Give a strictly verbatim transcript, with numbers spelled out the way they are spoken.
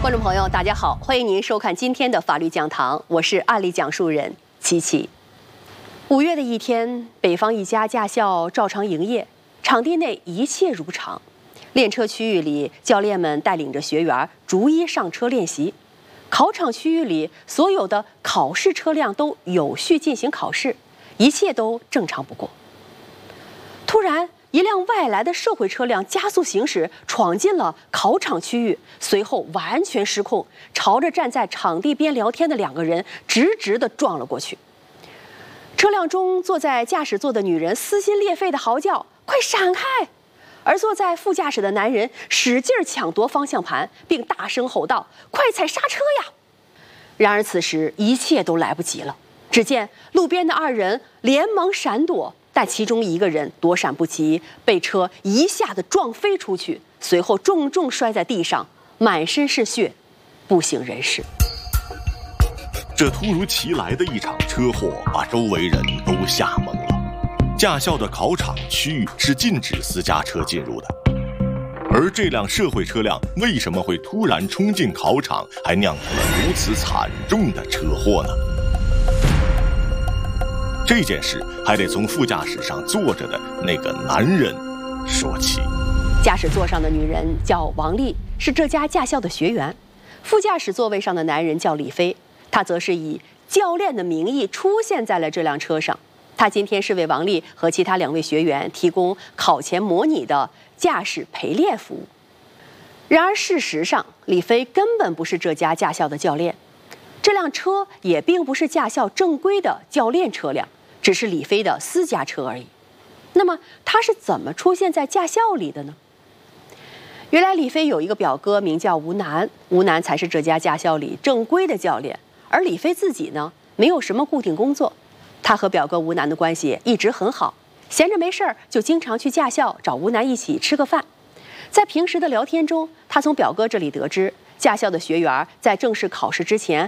观众朋友，大家好，欢迎您收看今天的法律讲堂，我是案例讲述人琪琪。五月的一天，北方一家驾校照常营业，场地内一切如常。练车区域里，教练们带领着学员逐一上车练习；考场区域里，所有的考试车辆都有序进行考试，一切都正常不过。突然，一辆外来的社会车辆加速行驶，闯进了考场区域，随后完全失控，朝着站在场地边聊天的两个人直直地撞了过去。车辆中坐在驾驶座的女人撕心裂肺地嚎叫：“快闪开！”而坐在副驾驶的男人使劲抢夺方向盘，并大声吼道：“快踩刹车呀！”然而此时一切都来不及了。只见路边的二人连忙闪躲，但其中一个人躲闪不及，被车一下子撞飞出去，随后重重摔在地上，满身是血，不省人事。 这突如其来的一场车祸把周围人都吓懵了。驾校的考场区域是禁止私家车进入的，而这辆社会车辆为什么会突然冲进考场，还酿成了如此惨重的车祸呢？这件事还得从副驾驶上坐着的那个男人说起。 驾驶座上的女人叫王丽，是这家驾校的学员；副驾驶座位上的男人叫李飞，他则是以教练的名义出现在了这辆车上。他今天是为王丽和其他两位学员提供考前模拟的驾驶陪练服务。然而事实上，李飞根本不是这家驾校的教练，这辆车也并不是驾校正规的教练车辆，只是李飞的私家车而已。那么他是怎么出现在驾校里的呢？原来李飞有一个表哥名叫吴楠，吴楠才是这家驾校里正规的教练，而李飞自己呢，没有什么固定工作。他和表哥吴楠的关系一直很好，闲着没事儿就经常去驾校找吴楠一起吃个饭。在平时的聊天中，他从表哥这里得知，驾校的学员在正式考试之前